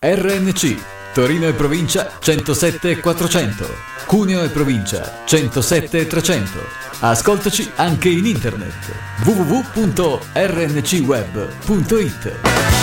RNC Torino e provincia 107 e 400, Cuneo e provincia 107 e 300. Ascoltaci anche in internet www.rncweb.it.